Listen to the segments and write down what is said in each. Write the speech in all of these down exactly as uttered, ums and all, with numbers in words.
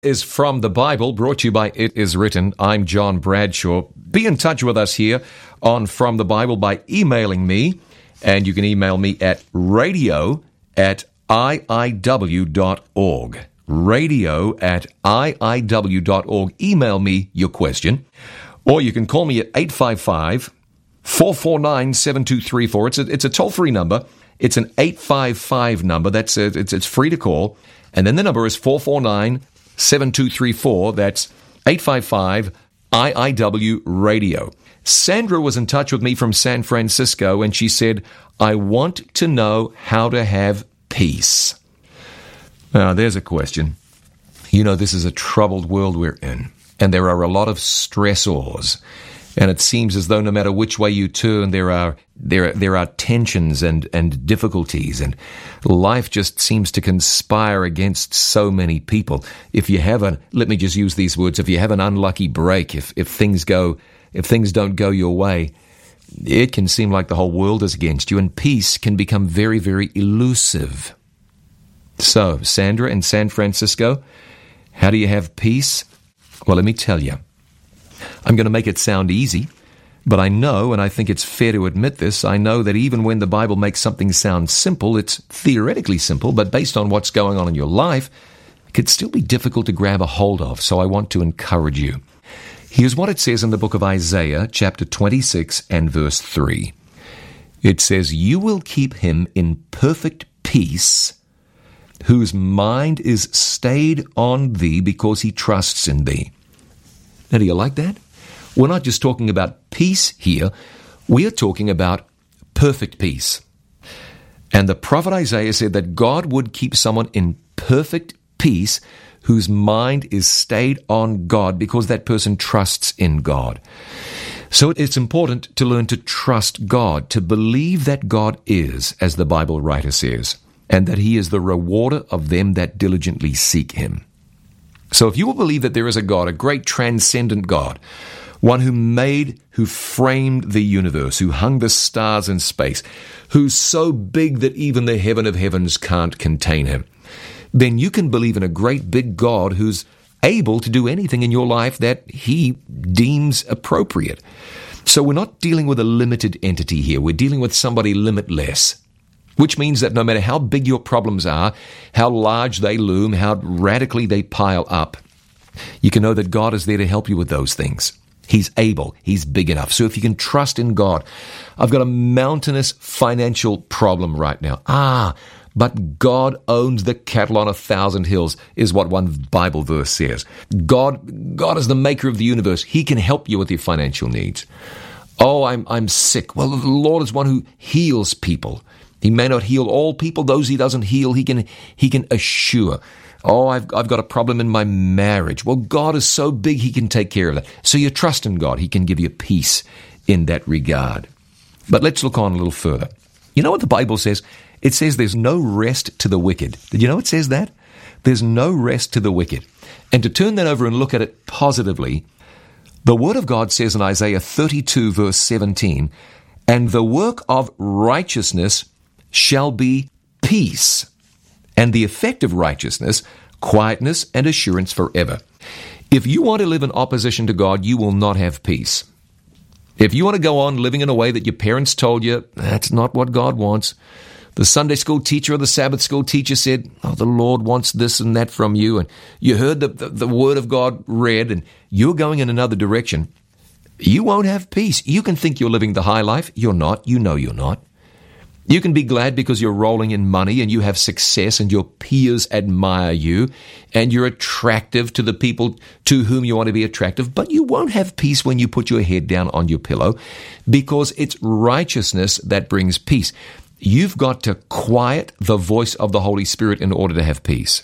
Is From the Bible, brought to you by It Is Written. I'm John Bradshaw. Be in touch with us here on From the Bible by emailing me, and you can email me at radio at I I W dot org. Radio at I I W dot org. Email me your question, or you can call me at eight five five, four four nine, seven two three four. It's a, it's a toll-free number. It's an eight five five number. That's a, it's, it's free to call. And then the number is four four nine, seven two three four. That's eight five five I I W radio. Sandra was in touch with me from San Francisco, and she said, I want to know how to have peace. Now, there's a question. You know, this is a troubled world we're in, and there are a lot of stressors. And it seems as though no matter which way you turn, there are there there are tensions and, and difficulties, and life just seems to conspire against so many people. If you have a, let me just use these words, if you have an unlucky break, if if things go, if things don't go your way, it can seem like the whole world is against you, and peace can become very, very elusive. So, Sandra in San Francisco, how do you have peace? Well, let me tell you. I'm going to make it sound easy, but I know, and I think it's fair to admit this, I know that even when the Bible makes something sound simple, it's theoretically simple, but based on what's going on in your life, it could still be difficult to grab a hold of, so I want to encourage you. Here's what it says in the book of Isaiah, chapter twenty-six and verse three. It says, You will keep him in perfect peace, whose mind is stayed on thee because he trusts in thee. Now, do you like that? We're not just talking about peace here. We are talking about perfect peace. And the prophet Isaiah said that God would keep someone in perfect peace whose mind is stayed on God because that person trusts in God. So it's important to learn to trust God, to believe that God is, as the Bible writer says, and that he is the rewarder of them that diligently seek him. So if you will believe that there is a God, a great transcendent God, one who made, who framed the universe, who hung the stars in space, who's so big that even the heaven of heavens can't contain him, then you can believe in a great big God who's able to do anything in your life that he deems appropriate. So we're not dealing with a limited entity here. We're dealing with somebody limitless. Which means that no matter how big your problems are, how large they loom, how radically they pile up, you can know that God is there to help you with those things. He's able. He's big enough. So if you can trust in God, I've got a mountainous financial problem right now. Ah, but God owns the cattle on a thousand hills, is what one Bible verse says. God, God is the maker of the universe. He can help you with your financial needs. Oh, I'm, I'm sick. Well, the Lord is one who heals people. He may not heal all people. Those he doesn't heal, he can he can assure. Oh, I've I've got a problem in my marriage. Well, God is so big, he can take care of that. So you trust in God. He can give you peace in that regard. But let's look on a little further. You know what the Bible says? It says there's no rest to the wicked. Did you know it says that? There's no rest to the wicked. And to turn that over and look at it positively, the Word of God says in Isaiah thirty-two, verse seventeen, and the work of righteousness shall be peace, and the effect of righteousness, quietness and assurance forever. If you want to live in opposition to God, you will not have peace. If you want to go on living in a way that your parents told you, that's not what God wants. The Sunday school teacher or the Sabbath school teacher said, oh, the Lord wants this and that from you, and you heard the, the, the Word of God read, and you're going in another direction, you won't have peace. You can think you're living the high life. You're not. You know you're not. You can be glad because you're rolling in money and you have success and your peers admire you and you're attractive to the people to whom you want to be attractive, but you won't have peace when you put your head down on your pillow because it's righteousness that brings peace. You've got to quiet the voice of the Holy Spirit in order to have peace.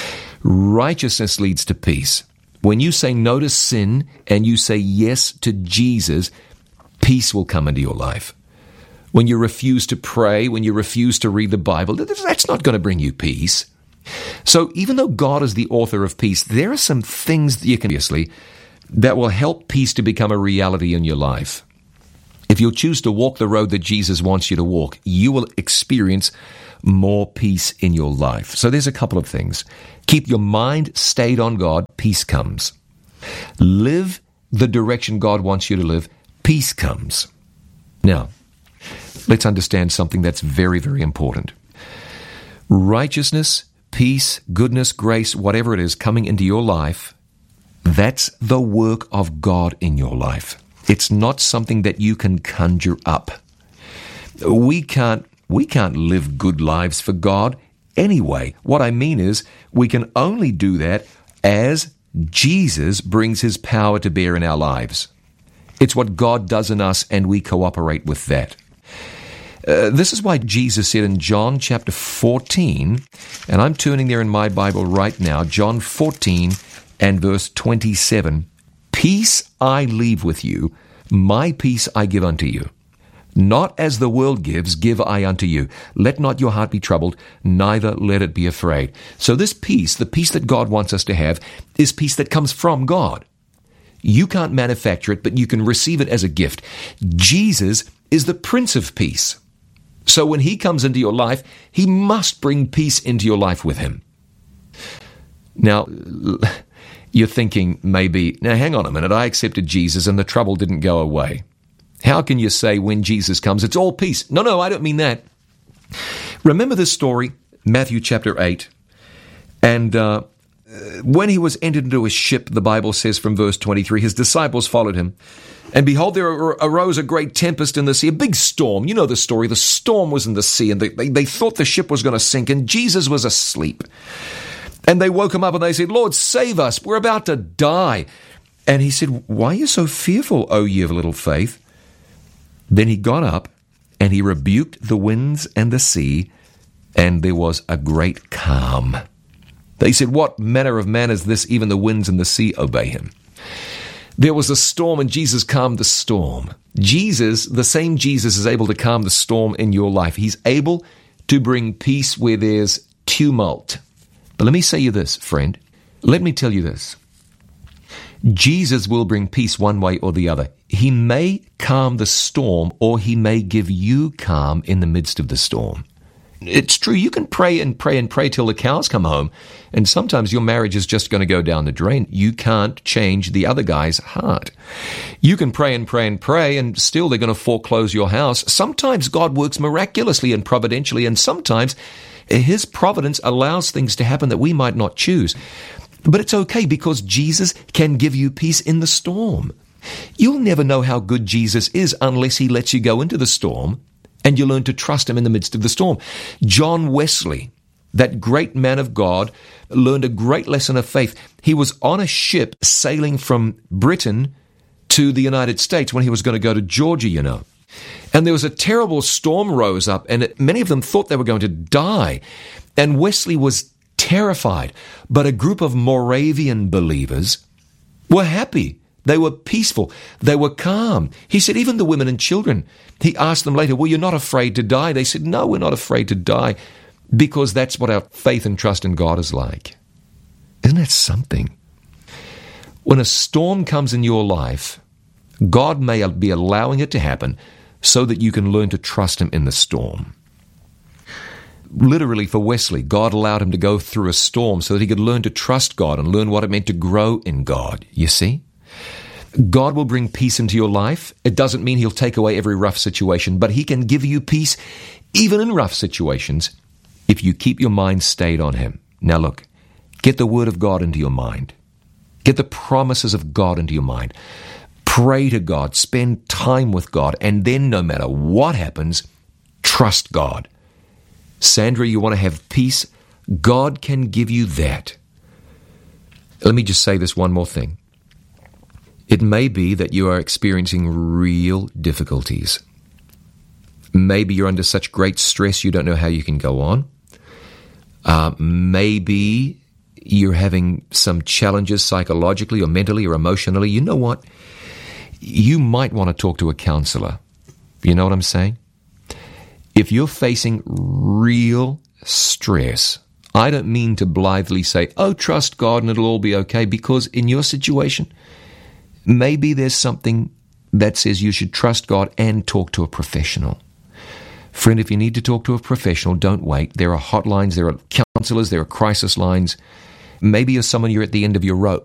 Righteousness leads to peace. When you say no to sin and you say yes to Jesus, peace will come into your life. When you refuse to pray, when you refuse to read the Bible, that's not going to bring you peace. So even though God is the author of peace, there are some things that you can obviously that will help peace to become a reality in your life. If you'll choose to walk the road that Jesus wants you to walk, you will experience more peace in your life. So there's a couple of things. Keep your mind stayed on God, peace comes. Live the direction God wants you to live, peace comes. Now, let's understand something that's very, very important. Righteousness, peace, goodness, grace, whatever it is coming into your life, that's the work of God in your life. It's not something that you can conjure up. We can't, we can't live good lives for God anyway. What I mean is, we can only do that as Jesus brings His power to bear in our lives. It's what God does in us, and we cooperate with that. Uh, this is why Jesus said in John chapter fourteen, and I'm turning there in my Bible right now, John fourteen and verse twenty-seven, "Peace I leave with you, my peace I give unto you. Not as the world gives, give I unto you. Let not your heart be troubled, neither let it be afraid." So this peace, the peace that God wants us to have, is peace that comes from God. You can't manufacture it, but you can receive it as a gift. Jesus is the Prince of Peace. So when He comes into your life, He must bring peace into your life with Him. Now, you're thinking maybe, now hang on a minute, I accepted Jesus and the trouble didn't go away. How can you say when Jesus comes, it's all peace? No, no, I don't mean that. Remember this story, Matthew chapter eight. And uh, when He was entered into a ship, the Bible says from verse twenty-three, His disciples followed Him. And behold, there arose a great tempest in the sea, a big storm. You know the story. The storm was in the sea, and they, they, they thought the ship was going to sink, and Jesus was asleep. And they woke Him up, and they said, "Lord, save us. We're about to die." And He said, "Why are you so fearful, O ye of little faith?" Then He got up, and He rebuked the winds and the sea, and there was a great calm. They said, "What manner of man is this? Even the winds and the sea obey Him." There was a storm, and Jesus calmed the storm. Jesus, the same Jesus, is able to calm the storm in your life. He's able to bring peace where there's tumult. But let me say you this, friend. Let me tell you this. Jesus will bring peace one way or the other. He may calm the storm, or He may give you calm in the midst of the storm. It's true, you can pray and pray and pray till the cows come home, and sometimes your marriage is just going to go down the drain. You can't change the other guy's heart. You can pray and pray and pray, and still they're going to foreclose your house. Sometimes God works miraculously and providentially, and sometimes His providence allows things to happen that we might not choose. But it's okay, because Jesus can give you peace in the storm. You'll never know how good Jesus is unless He lets you go into the storm and you learn to trust Him in the midst of the storm. John Wesley, that great man of God, learned a great lesson of faith. He was on a ship sailing from Britain to the United States when he was going to go to Georgia, you know. And there was a terrible storm rose up, and it, many of them thought they were going to die. And Wesley was terrified. But a group of Moravian believers were happy. They were peaceful. They were calm. He said, even the women and children. He asked them later, "Well, you're not afraid to die?" They said, "No, we're not afraid to die," because that's what our faith and trust in God is like. Isn't that something? When a storm comes in your life, God may be allowing it to happen so that you can learn to trust Him in the storm. Literally, for Wesley, God allowed him to go through a storm so that he could learn to trust God and learn what it meant to grow in God. You see? God will bring peace into your life. It doesn't mean He'll take away every rough situation, but He can give you peace even in rough situations if you keep your mind stayed on Him. Now look, get the Word of God into your mind. Get the promises of God into your mind. Pray to God. Spend time with God. And then no matter what happens, trust God. Sandra, you want to have peace? God can give you that. Let me just say this one more thing. It may be that you are experiencing real difficulties. Maybe you're under such great stress you don't know how you can go on. Uh, maybe you're having some challenges psychologically or mentally or emotionally. You know what? You might want to talk to a counselor. You know what I'm saying? If you're facing real stress, I don't mean to blithely say, "Oh, trust God and it'll all be okay," because in your situation, maybe there's something that says you should trust God and talk to a professional. Friend, if you need to talk to a professional, don't wait. There are hotlines, there are counselors, there are crisis lines. Maybe you're someone you're at the end of your rope.